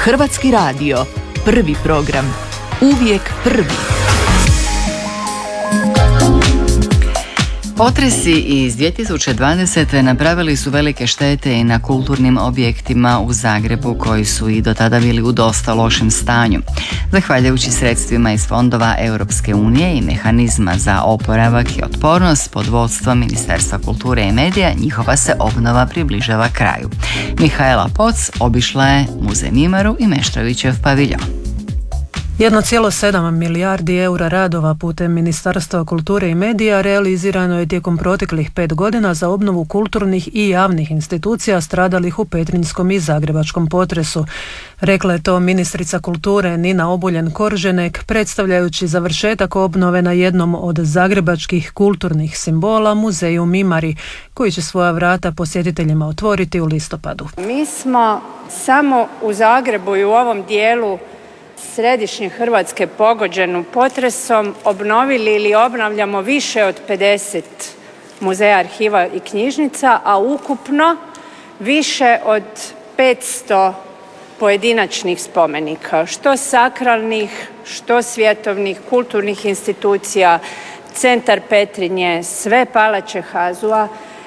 Hrvatski radio, prvi program, uvijek prvi. Potresi iz 2020. napravili su velike štete i na kulturnim objektima u Zagrebu koji su i do tada bili u dosta lošem stanju. Zahvaljujući sredstvima iz fondova Europske unije i mehanizma za oporavak i otpornost pod vodstvom Ministarstva kulture i medija, njihova se obnova približava kraju. Mihaela Poc obišla je Muzej Mimaru i Meštrovićev paviljon. 1,7 milijardi eura radova putem Ministarstva kulture i medija realizirano je tijekom proteklih 5 godina za obnovu kulturnih i javnih institucija stradalih u petrinjskom i zagrebačkom potresu. Rekla je to ministrica kulture Nina Obuljen-Korženek predstavljajući završetak obnove na jednom od zagrebačkih kulturnih simbola, Muzeju Mimari, koji će svoja vrata posjetiteljima otvoriti u listopadu. Mi smo samo u Zagrebu i u ovom dijelu središnje Hrvatske pogođenu potresom obnovili ili obnavljamo više od 50 muzeja, arhiva i knjižnica, a ukupno više od 500 pojedinačnih spomenika, što sakralnih, što svjetovnih, kulturnih institucija, centar Petrinje, sve palače HAZU-a,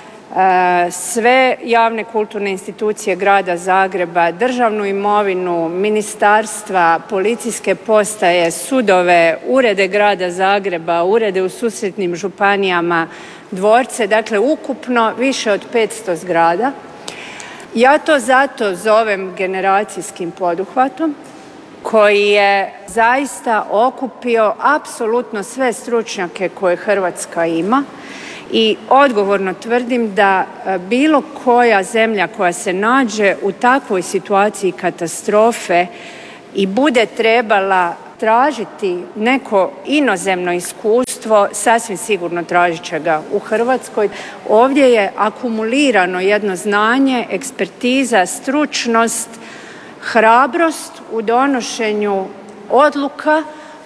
sve javne kulturne institucije grada Zagreba, državnu imovinu, ministarstva, policijske postaje, sudove, urede grada Zagreba, urede u susjednim županijama, dvorce, dakle ukupno više od 500 zgrada. Ja to zato zovem generacijskim poduhvatom koji je zaista okupio apsolutno sve stručnjake koje Hrvatska ima. I odgovorno tvrdim da bilo koja zemlja koja se nađe u takvoj situaciji katastrofe i bude trebala tražiti neko inozemno iskustvo, sasvim sigurno tražit će ga u Hrvatskoj. Ovdje je akumulirano jedno znanje, ekspertiza, stručnost, hrabrost u donošenju odluka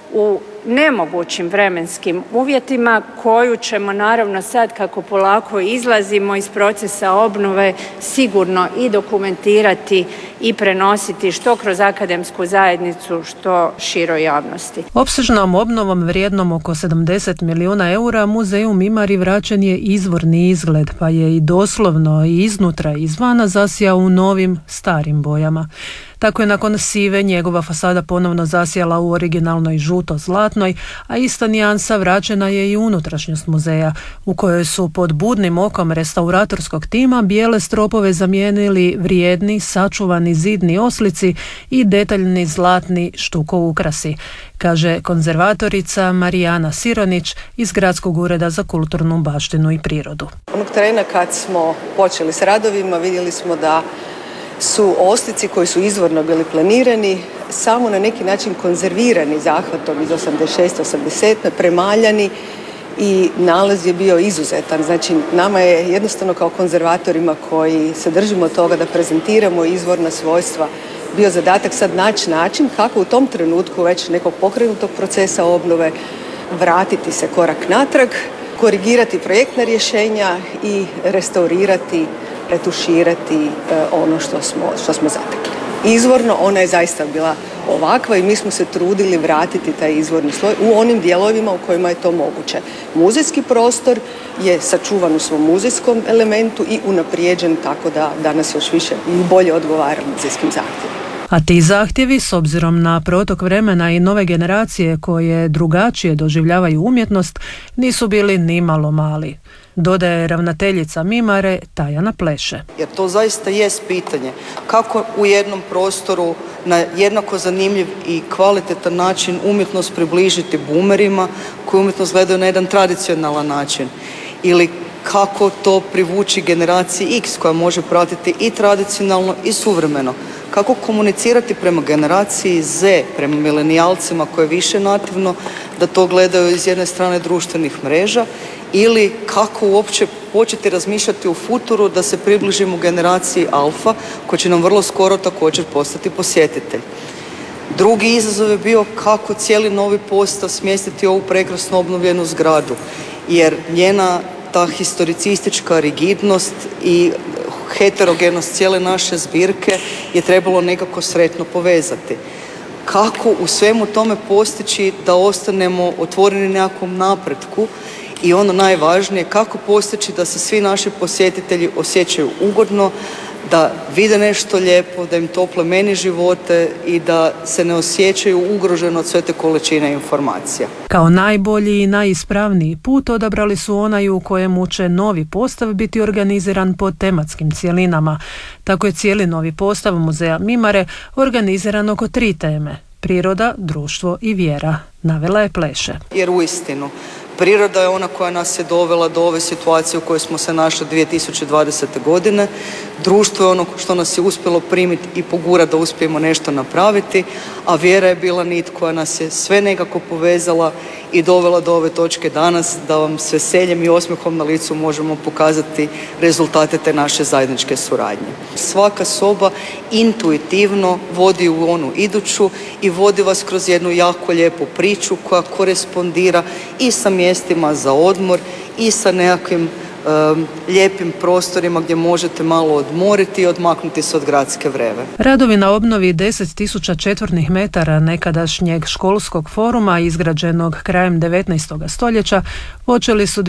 u nemogućim vremenskim uvjetima koju ćemo naravno sad kako polako izlazimo iz procesa obnove sigurno i dokumentirati i prenositi što kroz akademsku zajednicu, što široj javnosti. Opsežnom obnovom vrijednom oko 70 milijuna eura Muzeju Mimari vraćen je izvorni izgled, pa je i doslovno i iznutra i izvana zasijao u novim, starim bojama. Tako je nakon sive njegova fasada ponovno zasijala u originalnoj žuto-zlatnoj, a ista nijansa vraćena je i unutrašnjost muzeja, u kojoj su pod budnim okom restauratorskog tima bijele stropove zamijenili vrijedni, sačuvani zidni oslici i detaljni zlatni štuko ukrasi, kaže konzervatorica Marijana Sironić iz Gradskog ureda za kulturnu baštinu i prirodu. Onog trena kad smo počeli s radovima vidjeli smo da su oslici koji su izvorno bili planirani samo na neki način konzervirani zahvatom iz 86-87, premaljani i nalaz je bio izuzetan. Znači, nama je jednostavno kao konzervatorima koji se držimo toga da prezentiramo izvorna svojstva bio zadatak sad naći način kako u tom trenutku već nekog pokrenutog procesa obnove vratiti se korak natrag, korigirati projektna rješenja i restaurirati, retuširati ono što smo zatekli. Izvorno ona je zaista bila ovakva i mi smo se trudili vratiti taj izvorni sloj u onim dijelovima u kojima je to moguće. Muzejski prostor je sačuvan u svom muzejskom elementu i unaprijeđen tako da danas još više i bolje odgovara muzejskim zahtjevima. A ti zahtjevi, s obzirom na protok vremena i nove generacije koje drugačije doživljavaju umjetnost, nisu bili ni malo mali. Dodaje ravnateljica Mimare Tajana Pleše. Jer to zaista jest pitanje kako u jednom prostoru na jednako zanimljiv i kvalitetan način umjetnost približiti boomerima koji umjetnost gledaju na jedan tradicionalan način. Ili kako to privući generaciji X koja može pratiti i tradicionalno i suvremeno. Kako komunicirati prema generaciji Z, prema milenijalcima koje je više nativno, da to gledaju iz jedne strane društvenih mreža, ili kako uopće početi razmišljati u futuru da se približimo generaciji alfa koja će nam vrlo skoro također postati posjetitelj. Drugi izazov je bio kako cijeli novi postav smjestiti ovu prekrasno obnovljenu zgradu, jer njena ta historicistička rigidnost i heterogenost cijele naše zbirke je trebalo nekako sretno povezati. Kako u svemu tome postići da ostanemo otvoreni nekakvom napretku i ono najvažnije, kako postići da se svi naši posjetitelji osjećaju ugodno, da vide nešto lijepo, da im to plemeni živote i da se ne osjećaju ugroženo od sve te količine informacija. Kao najbolji i najispravniji put odabrali su onaj u kojemu će novi postav biti organiziran po tematskim cjelinama. Tako je cijeli novi postav Muzeja Mimare organiziran oko 3 teme: priroda, društvo i vjera, navela je Pleše. Jer uistinu, priroda je ona koja nas je dovela do ove situacije u kojoj smo se našli 2020. godine. Društvo je ono što nas je uspjelo primiti i pogurati da uspijemo nešto napraviti, a vjera je bila nit koja nas je sve nekako povezala i dovela do ove točke danas da vam s veseljem i osmijehom na licu možemo pokazati rezultate te naše zajedničke suradnje. Svaka soba intuitivno vodi u onu iduću i vodi vas kroz jednu jako lijepu priču koja korespondira i sa mjestima za odmor i sa nekakvim lijepim prostorima gdje možete malo odmoriti i odmaknuti se od gradske vreve. Radovi na obnovi 10.000 četvornih metara nekadašnjeg školskog foruma izgrađenog krajem 19. stoljeća počeli su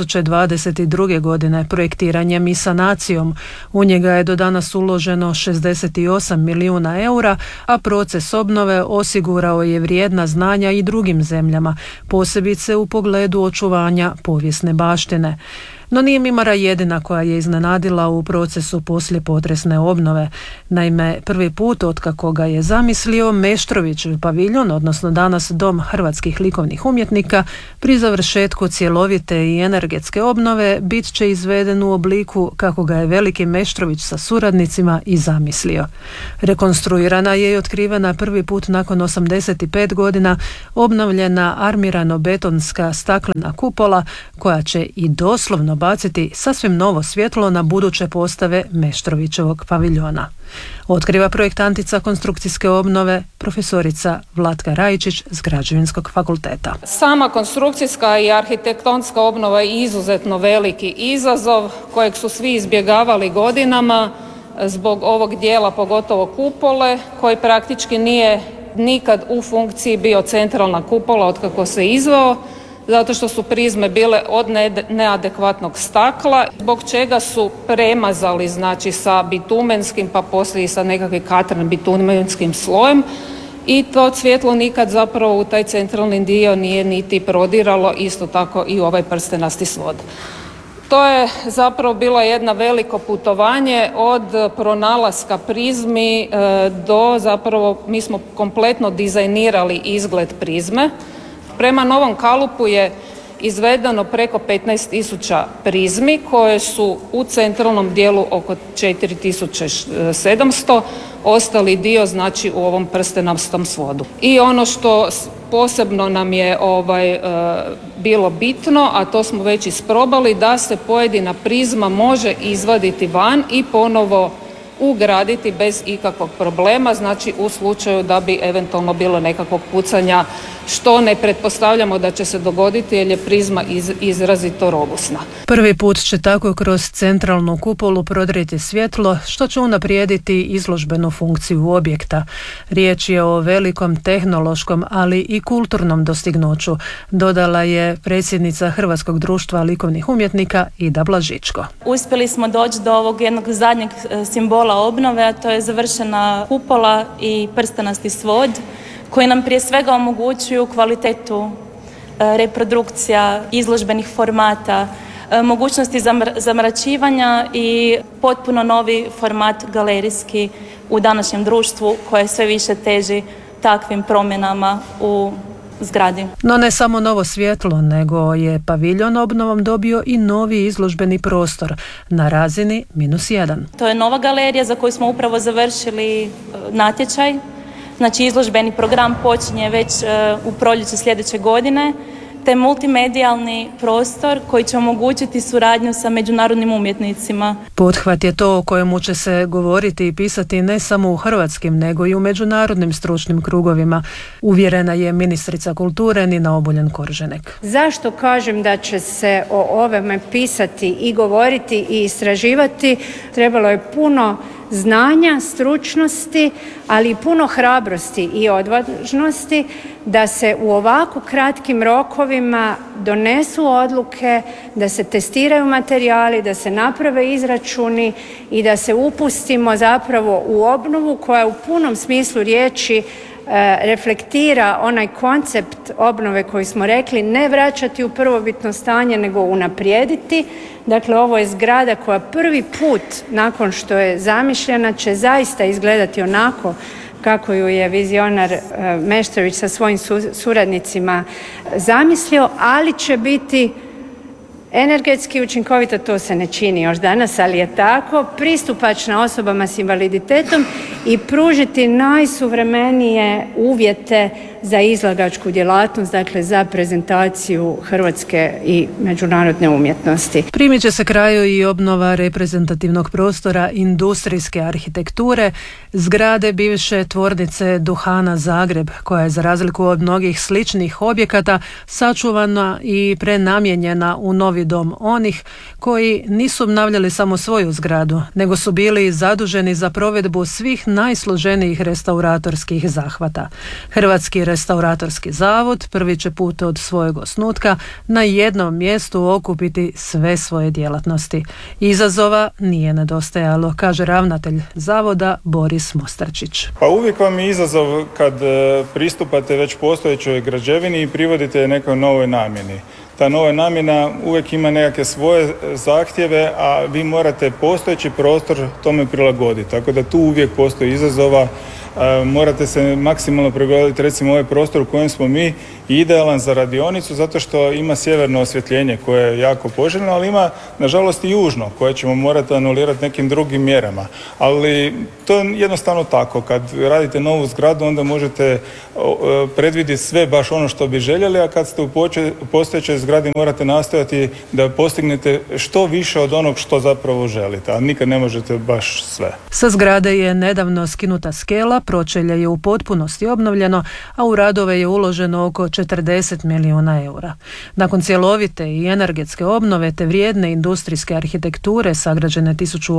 2022. godine projektiranjem i sanacijom. U njega je do danas uloženo 68 milijuna eura, a proces obnove osigurao je vrijedna znanja i drugim zemljama, posebice u pogledu očuvanja povijesne baštine. No nije Mimara jedina koja je iznenadila u procesu poslijepotresne obnove. Naime, prvi put otkako ga je zamislio, Meštrovićev paviljon, odnosno danas Dom hrvatskih likovnih umjetnika, pri završetku cjelovite i energetske obnove bit će izveden u obliku kako ga je veliki Meštrović sa suradnicima i zamislio. Rekonstruirana je i otkrivena prvi put nakon 85 godina obnovljena armirano-betonska staklena kupola koja će i doslovno baciti sasvim novo svjetlo na buduće postave Meštrovićevog paviljona. Otkriva projektantica konstrukcijske obnove profesorica Vlatka Rajičić s Građevinskog fakulteta. Sama konstrukcijska i arhitektonska obnova je izuzetno veliki izazov kojeg su svi izbjegavali godinama zbog ovog dijela, pogotovo kupole, koji praktički nije nikad u funkciji bio centralna kupola otkako se izveo, zato što su prizme bile od neadekvatnog stakla, zbog čega su premazali sa bitumenskim pa poslije i sa nekakvim katrnim bitumenskim slojem i to svjetlo nikad zapravo u taj centralni dio nije niti prodiralo, isto tako i ovaj prstenasti svod. To je zapravo bilo jedno veliko putovanje od pronalaska prizmi do zapravo mi smo kompletno dizajnirali izgled prizme. Prema novom kalupu je izvedeno preko 15.000 prizmi koje su u centralnom dijelu oko 4.700, ostali dio u ovom prstenastom svodu. I ono što posebno nam je bilo bitno, a to smo već isprobali, da se pojedina prizma može izvaditi van i ponovo ugraditi bez ikakvog problema, u slučaju da bi eventualno bilo nekakvog pucanja, što ne pretpostavljamo da će se dogoditi jer je prizma izrazito robusna. Prvi put će tako kroz centralnu kupolu prodrijeti svjetlo, što će unaprijediti izložbenu funkciju objekta. Riječ je o velikom tehnološkom, ali i kulturnom dostignuću, dodala je predsjednica Hrvatskog društva likovnih umjetnika Ida Blažičko. Uspjeli smo doći do ovog jednog zadnjeg simbola obnove, a to je završena kupola i prstenasti svod, koji nam prije svega omogućuju kvalitetu reprodukcija, izložbenih formata, mogućnosti zamračivanja i potpuno novi format galerijski u današnjem društvu koje sve više teži takvim promjenama u zgradi. No ne samo novo svjetlo, nego je paviljon obnovom dobio i novi izložbeni prostor na razini -1. To je nova galerija za koju smo upravo završili natječaj. Izložbeni program počinje već u proljeće sljedeće godine te multimedijalni prostor koji će omogućiti suradnju sa međunarodnim umjetnicima. Pothvat je to o kojemu će se govoriti i pisati ne samo u hrvatskim, nego i u međunarodnim stručnim krugovima, uvjerena je ministrica kulture Nina Obuljen-Korženek. Zašto kažem da će se o ovome pisati i govoriti i istraživati? Trebalo je puno znanja, stručnosti, ali i puno hrabrosti i odvažnosti da se u ovako kratkim rokovima donesu odluke, da se testiraju materijali, da se naprave izračuni i da se upustimo zapravo u obnovu koja u punom smislu riječi reflektira onaj koncept obnove koji smo rekli, ne vraćati u prvobitno stanje nego unaprijediti. Dakle, ovo je zgrada koja prvi put nakon što je zamišljena će zaista izgledati onako kako ju je vizionar Meštrović sa svojim suradnicima zamislio, ali će biti energetski učinkovita, to se ne čini još danas, ali je tako, pristupačna osobama s invaliditetom i pružiti najsuvremenije uvjete za izlagačku djelatnost, dakle za prezentaciju hrvatske i međunarodne umjetnosti. Primit će se kraju i obnova reprezentativnog prostora industrijske arhitekture, zgrade bivše tvornice Duhana Zagreb, koja je za razliku od mnogih sličnih objekata sačuvana i prenamijenjena u novi dom onih koji nisu obnavljali samo svoju zgradu, nego su bili zaduženi za provedbu svih najsloženijih restauratorskih zahvata. Hrvatski restauratorski zavod prvi će put od svojeg osnutka na jednom mjestu okupiti sve svoje djelatnosti. Izazova nije nedostajalo, kaže ravnatelj zavoda Boris Mostarčić. Pa uvijek vam je izazov kad pristupate već postojećoj građevini i privodite je nekoj novoj namjeni. Ta nova namjena uvijek ima nekakve svoje zahtjeve, a vi morate postojeći prostor tome prilagoditi. Tako da tu uvijek postoji izazova. Morate se maksimalno prilagoditi, recimo ovaj prostor u kojem smo mi idealan za radionicu zato što ima sjeverno osvjetljenje koje je jako poželjno, ali ima nažalost i južno koje ćemo morati anulirati nekim drugim mjerama. Ali to je jednostavno tako. Kad radite novu zgradu onda možete predvidjeti sve baš ono što bi željeli, a kad ste u postojećoj zgradi morate nastojati da postignete što više od onog što zapravo želite, a nikad ne možete baš sve. Sa zgrade je nedavno skinuta skela, pročelje je u potpunosti obnovljeno, a u radove je uloženo oko 40 milijuna eura. Nakon cjelovite i energetske obnove te vrijedne industrijske arhitekture sagrađene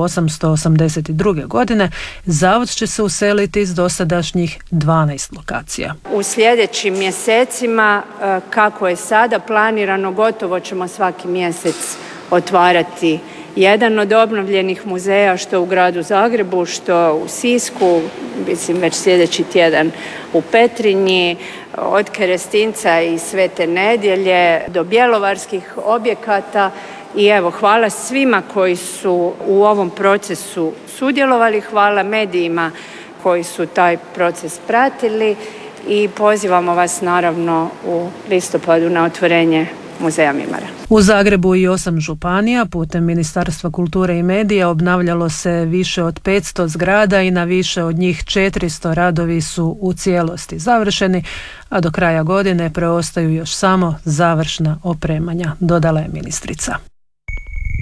1882. godine, zavod će se useliti s dosadašnjih 12 lokacija. U sljedećim mjesecima, kako je sada planirano, gotovo ćemo svaki mjesec otvarati jedan od obnovljenih muzeja, što u gradu Zagrebu, što u Sisku, mislim već sljedeći tjedan u Petrinji, od Kerestinca i Svete Nedjelje do bjelovarskih objekata. I evo, hvala svima koji su u ovom procesu sudjelovali, hvala medijima koji su taj proces pratili i pozivamo vas naravno u listopadu na otvorenje Muzeja Mimara. U Zagrebu i 8 županija putem Ministarstva kulture i medija obnavljalo se više od 500 zgrada i na više od njih 400 radovi su u cijelosti završeni, a do kraja godine preostaju još samo završna opremanja, dodala je ministrica.